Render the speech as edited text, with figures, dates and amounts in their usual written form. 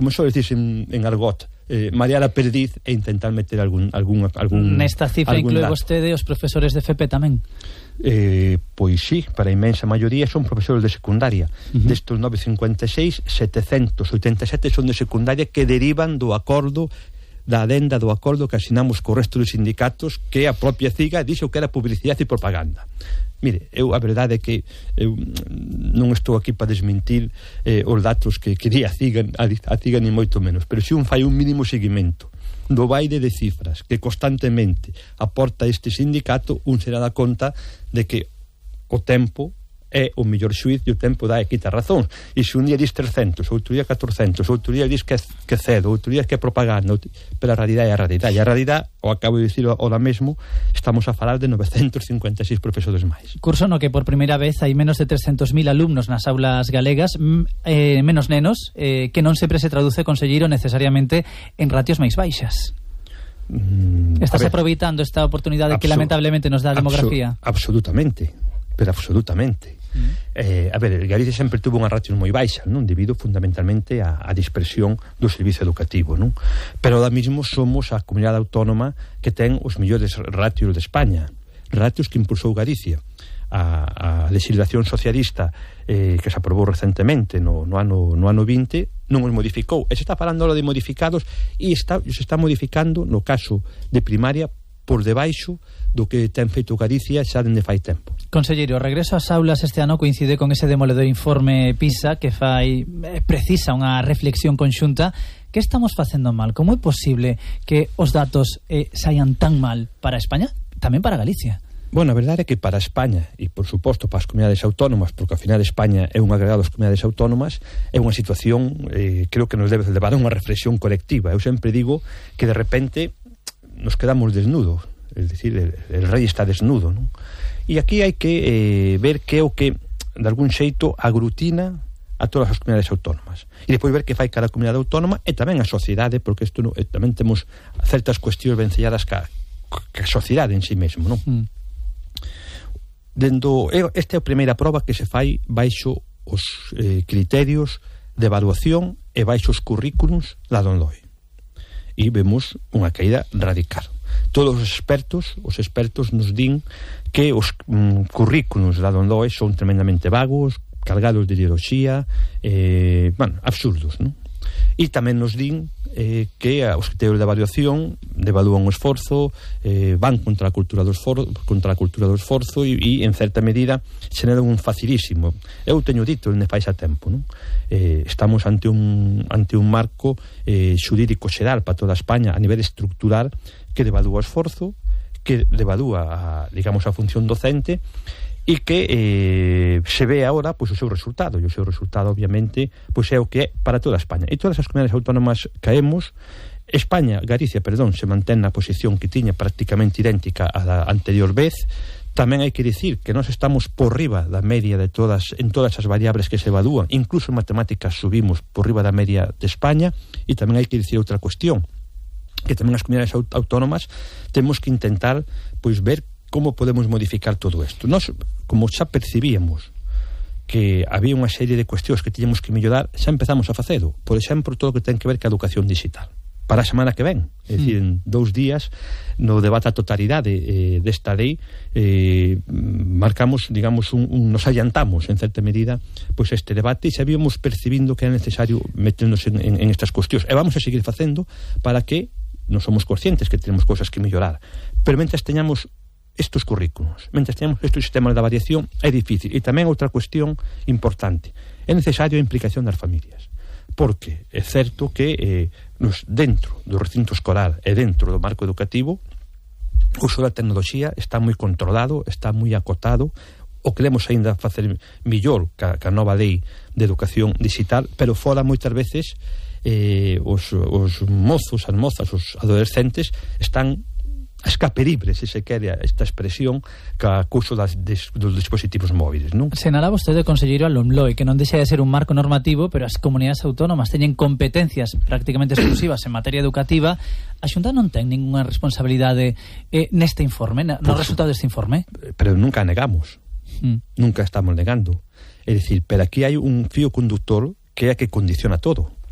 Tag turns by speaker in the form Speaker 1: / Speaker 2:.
Speaker 1: como só decís en argot, marear a perdiz e intentar meter algún
Speaker 2: nesta cifra inclúe vostede os profesores de FP tamén?
Speaker 1: Pois sí, para a inmensa maioría son profesores de secundaria. Destos 956, 787 son de secundaria que derivan do acordo, da adenda do acordo que asinamos co resto dos sindicatos, que a propia CIGA dixo que era publicidade e propaganda. Mire, a verdade é que eu non estou aquí para desmentir os datos que di a CIGA ni moito menos, pero se un fai un mínimo seguimento do baile de cifras que constantemente aporta este sindicato, un será da conta de que o tempo é o mellor xuiz e o tempo dá e quita razón. E se un día dis 300, outro día 400, outro día dis que cedo, outro día que é propaganda, pero a realidade é a realidade. E a realidade, o acabo de dicir ahora mesmo, estamos a falar de 956 profesores máis.
Speaker 2: Curso no que por primeira vez hai menos de 300.000 alumnos nas aulas galegas, menos nenos, que non sempre se traduce, conselleiro, necesariamente en ratios máis baixas. Estás aproveitando esta oportunidade que lamentablemente nos dá a demografía?
Speaker 1: Absolutamente, pero absolutamente. A ver, Galicia sempre tuvo unha ratio moi baixa, non? Debido fundamentalmente á dispersión do servizo educativo, non? Pero ahora mismo somos a comunidade autónoma que ten os mellores ratios de España, ratios que impulsou Galicia. A legislación socialista que se aprobou recentemente no ano 20 non os modificou, e se está falando ahora de modificados, e se está modificando no caso de primaria por debaixo do que ten feito Galicia xa dende fai tempo.
Speaker 2: Conselleiro, o regreso ás aulas este ano coincide con ese demoledor informe PISA que precisa unha reflexión conxunta. Que estamos facendo mal? Como é posible que os datos saian tan mal para España, tamén para Galicia?
Speaker 1: Bueno, a verdade é que para España e, por suposto, para as comunidades autónomas, porque ao final España é un agregado das comunidades autónomas, é unha situación, creo que nos debe levar a unha reflexión colectiva. Eu sempre digo que de repente nos quedamos desnudos, es decir, el rei está desnudo, non? E aquí hai que ver que é o que de algún xeito aglutina a todas as comunidades autónomas, e depois ver que fai cada comunidade autónoma e tamén a sociedade, porque isto tamén temos certas cuestións vencelladas que a sociedade en sí mesmo, non? Esta é a primeira proba que se fai baixo os criterios de evaluación e baixo os currículums da DONDOE, e vemos unha caída radical. Todos os expertos nos din que os currículums da DONDOE son tremendamente vagos, cargados de ideoloxía, absurdos, non? E tamén nos din que os criterios de avaliación devalúan o esforzo, van contra a cultura do esforzo e en certa medida xeneran un facilísimo. Eu teño dito dende fai xa tempo, non? Estamos ante un marco xurídico xeral para toda España a nivel estructural que devalúa o esforzo, que devalúa a función docente, e que se ve agora pois o seu resultado, e o seu resultado obviamente pois é o que é para toda España, e todas as comunidades autónomas caemos. Galicia, se mantén na posición que tiña prácticamente idéntica á da anterior vez. Tamén hai que dicir que nós estamos por riba da media en todas as variables que se evalúan, incluso en matemáticas subimos por riba da media de España. E tamén hai que dicir outra cuestión, que tamén as comunidades autónomas temos que intentar pois ver como podemos modificar todo isto. Nós, como xa percibíamos que había unha serie de cuestións que tiñamos que mellorar, xa empezamos a facelo. Por exemplo, todo o que ten que ver ca educación digital. Para a semana que ven, é dicir, en 2 días, no debate a totalidade desta lei, marcamos, nos adiantamos, en certa medida, pois este debate, e xa víamos percibindo que era necesario meternos en estas cuestións. E vamos a seguir facendo para que non somos conscientes que tenemos cousas que mellorar. Pero mentres teñamos estos currículos, mentre teñamos estes sistemas de variación, é difícil. E tamén outra cuestión importante, é necesario a implicación das familias, porque é certo que dentro do recinto escolar e dentro do marco educativo o uso da tecnoloxía está moi controlado, está moi acotado. O queremos aínda facer mellor ca nova lei de educación digital, pero fora moitas veces os mozos, as mozas, os adolescentes están a escape libre, se quere esta expresión, ca couso dos dispositivos móviles, non?
Speaker 2: Senalaba vostede, conselleiro, a LOMLOE, que non deixa de ser un marco normativo, pero as comunidades autónomas teñen competencias prácticamente exclusivas en materia educativa. A Xunta non ten ninguna responsabilidade neste informe, no resultado deste informe?
Speaker 1: Pero nunca negamos, nunca estamos negando. É dicir, pero aquí hai un fío conductor que é a que condiciona todo.